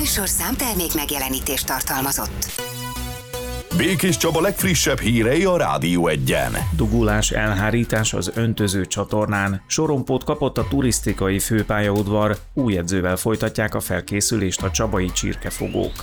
műsorszám termék megjelenítést tartalmazott. Békés Csaba legfrissebb hírei a Rádió Egyen. Dugulás, elhárítás az öntöző csatornán. Sorompót kapott a turisztikai főpályaudvar, új edzővel folytatják a felkészülést a csabai csirkefogók.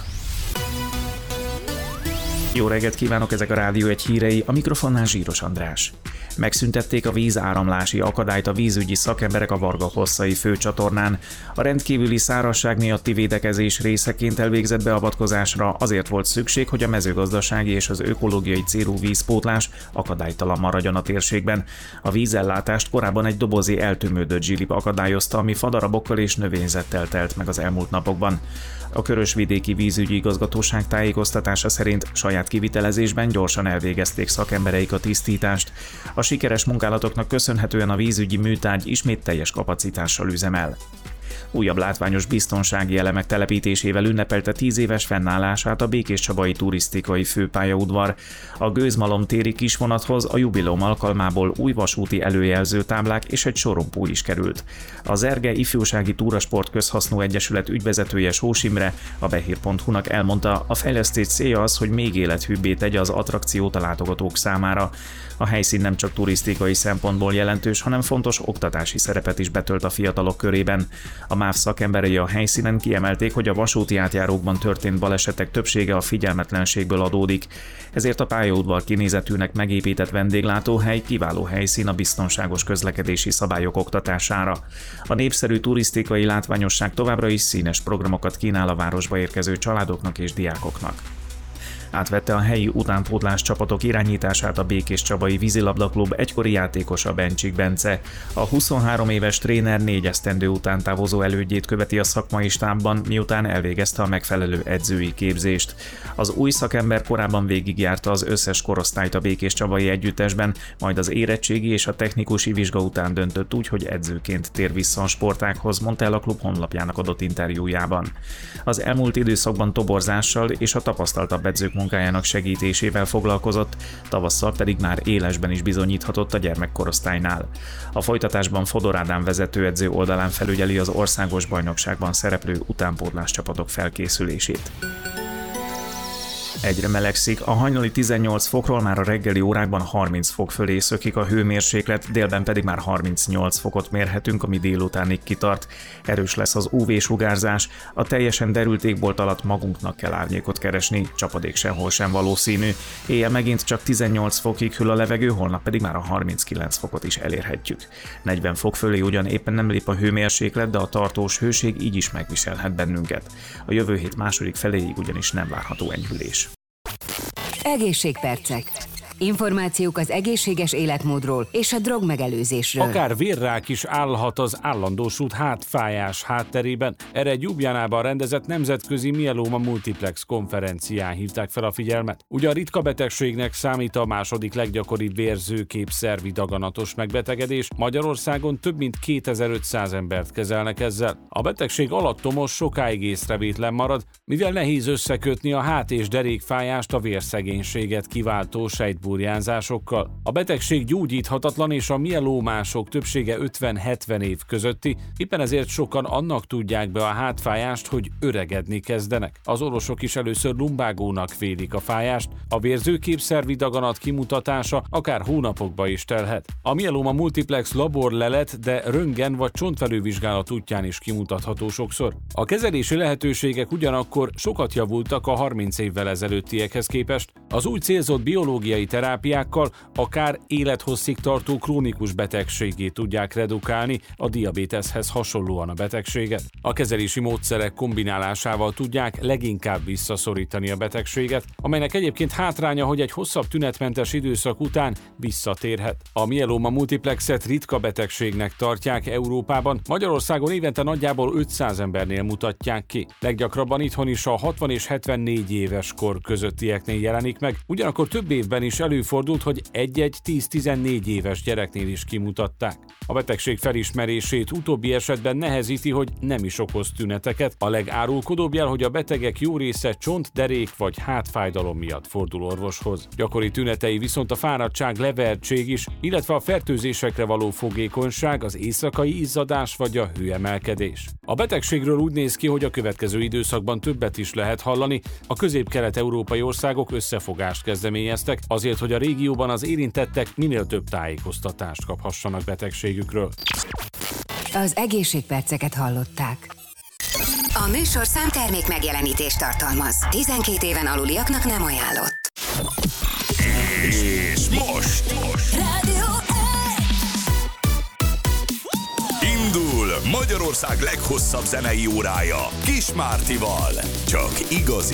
Jó reggelt kívánok, ezek a Rádió Egy hírei, a mikrofonnál Zsíros András. Megszüntették a vízáramlási akadályt a vízügyi szakemberek a Varga-Hosszai főcsatornán. A rendkívüli szárazság miatti védekezés részeként elvégzett beavatkozásra azért volt szükség, hogy a mezőgazdasági és az ökológiai célú vízpótlás akadálytalan maradjon a térségben. A vízellátást korábban egy dobozi eltömődött zsilip akadályozta, ami fadarabokkal és növényzettel telt meg az elmúlt napokban. A Körösvidéki Vízügyi Igazgatóság tájékoztatása szerint saját kivitelezésben gyorsan elvégezték szakembereik a tisztítást. A sikeres munkálatoknak köszönhetően a vízügyi műtárgy ismét teljes kapacitással üzemel. Újabb látványos biztonsági elemek telepítésével ünnepelte 10 éves fennállását a békéscsabai turisztikai főpályaudvar. A Gőzmalom-téri kisvonathoz a jubileum alkalmából új vasúti előjelző táblák és egy sorompó is került. Az Erge Ifjúsági Túrasport Közhasznú Egyesület ügyvezetője Sós Imre a behír.hu-nak elmondta, a fejlesztés célja az, hogy még élethűbbé tegye az attrakciót a látogatók számára. A helyszín nem csak turisztikai szempontból jelentős, hanem fontos oktatási szerepet is betölt a fiatalok körében. A MÁV szakemberei a helyszínen kiemelték, hogy a vasúti átjárókban történt balesetek többsége a figyelmetlenségből adódik. Ezért a pályaudvar kinézetűnek megépített vendéglátóhely kiváló helyszín a biztonságos közlekedési szabályok oktatására. A népszerű turisztikai látványosság továbbra is színes programokat kínál a városba érkező családoknak és diákoknak. Átvette a helyi utánpótlás csapatok irányítását a Békéscsabai Vízilabdaklub egykori játékosa Bencsik Bence. A 23 éves tréner 4 esztendő után távozó elődjét követi a szakmai stábban, miután elvégezte a megfelelő edzői képzést. Az új szakember korábban végigjárta az összes korosztályt a békéscsabai együttesben, majd az érettségi és a technikusi vizsga után döntött úgy, hogy edzőként tér vissza a sportághoz, mondta el a klub honlapjának adott interjújában. Az elmúlt időszakban toborzással és a tapasztaltabb edzők munkájának segítésével foglalkozott, tavasszal pedig már élesben is bizonyíthatott a gyermekkorosztálynál. A folytatásban Fodor Ádám vezetőedző oldalán felügyeli az országos bajnokságban szereplő utánpótlás csapatok felkészülését. Egyre melegszik, a hajnali 18 fokról már a reggeli órákban 30 fok fölé szökik a hőmérséklet, délben pedig már 38 fokot mérhetünk, ami délutánig kitart. Erős lesz az UV-sugárzás, a teljesen derült égbolt alatt magunknak kell árnyékot keresni, csapadék sehol sem valószínű. Éjjel megint csak 18 fokig hűl a levegő, holnap pedig már a 39 fokot is elérhetjük. 40 fok fölé ugyan éppen nem lép a hőmérséklet, de a tartós hőség így is megviselhet bennünket. A jövő hét második feléig ugyanis nem várható enyhülés. Egészségpercek. Információk az egészséges életmódról és a drogmegelőzésről. Akár vérrák is állhat az állandósult hátfájás hátterében. Erre egy Ljubljánában rendezett nemzetközi mielóma multiplex konferencián hívták fel a figyelmet. Ugye a ritka betegségnek számít a második leggyakoribb vérzőképszervi daganatos megbetegedés. Magyarországon több mint 2500 embert kezelnek ezzel. A betegség alattomos, sokáig észrevétlen marad, mivel nehéz összekötni a hát- és derékfájást a vérszegénységet kiváltó sejtburjánzásokkal. A betegség gyógyíthatatlan, és a mielómások többsége 50-70 év közötti, éppen ezért sokan annak tudják be a hátfájást, hogy öregedni kezdenek. Az orvosok is először lumbágónak vélik a fájást, a vérzőképszervi daganat kimutatása akár hónapokba is telhet. A mielóma multiplex laborlelet, de röntgen vagy csontfelülvizsgálat útján is kimutatható sokszor. A kezelési lehetőségek ugyanakkor sokat javultak a 30 évvel ezelőttiekhez képest. Az új célzott biológiai terápiákkal akár élethosszig tartó krónikus betegségét tudják redukálni, a diabéteszhez hasonlóan a betegséget. A kezelési módszerek kombinálásával tudják leginkább visszaszorítani a betegséget, amelynek egyébként hátránya, hogy egy hosszabb tünetmentes időszak után visszatérhet. A mielóma multiplexet ritka betegségnek tartják Európában, Magyarországon évente nagyjából 500 embernél mutatják ki. Leggyakrabban itthon is a 60 és 74 éves kor közöttieknél jelenik, jelenik meg, ugyanakkor több évben is előfordult, hogy egy-egy 10-14 éves gyereknél is kimutatták. A betegség felismerését utóbbi esetben nehezíti, hogy nem is okoz tüneteket. A legárulkodóbb jel, hogy a betegek jó része csont, derék vagy hátfájdalom miatt fordul orvoshoz. Gyakori tünetei viszont a fáradtság, levertség is, illetve a fertőzésekre való fogékonyság, az éjszakai izzadás vagy a hőemelkedés. A betegségről úgy néz ki, hogy a következő időszakban többet is lehet hallani. A közép-kelet-európai országok összefogást kezdeményeztek azért, hogy a régióban az érintettek minél több tájékoztatást kaphassanak betegségükről. Az egészségperceket hallották. A műsor számtermék megjelenítést tartalmaz. 12 éven aluliaknak nem ajánlott. És most Rádió indul Magyarország leghosszabb zenei órája Kis Mártival. Csak igazi